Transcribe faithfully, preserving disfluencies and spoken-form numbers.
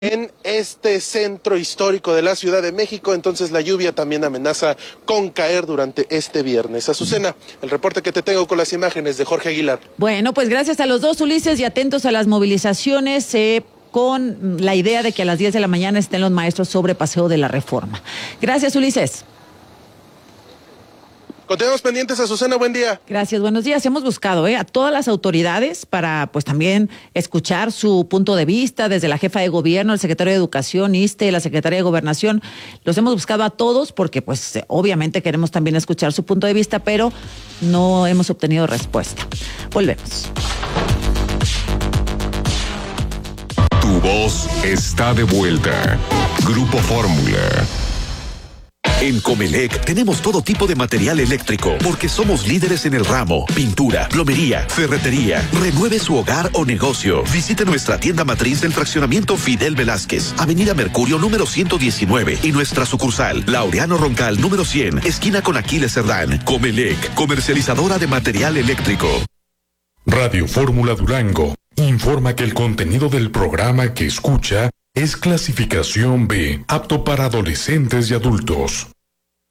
en este centro histórico de la Ciudad de México, entonces la lluvia también amenaza con caer durante este viernes. Azucena, el reporte que te tengo con las imágenes de Jorge Aguilar. Bueno, pues gracias a los dos, Ulises, y atentos a las movilizaciones eh, con la idea de que a las diez de la mañana estén los maestros sobre Paseo de la Reforma. Gracias, Ulises. Continuamos pendientes, Azucena, buen día. Gracias, buenos días. Hemos buscado eh, a todas las autoridades para pues también escuchar su punto de vista, desde la jefa de gobierno, el secretario de Educación, ISSSTE, la secretaria de Gobernación. Los hemos buscado a todos porque pues obviamente queremos también escuchar su punto de vista, pero no hemos obtenido respuesta. Volvemos. Tu voz está de vuelta. Grupo Fórmula. En Comelec tenemos todo tipo de material eléctrico porque somos líderes en el ramo, pintura, plomería, ferretería. Renueve su hogar o negocio. Visite nuestra tienda matriz del fraccionamiento Fidel Velázquez, Avenida Mercurio número ciento diecinueve y nuestra sucursal Laureano Roncal número cien, esquina con Aquiles Cerdán. Comelec, comercializadora de material eléctrico. Radio Fórmula Durango informa que el contenido del programa que escucha es clasificación B, apto para adolescentes y adultos.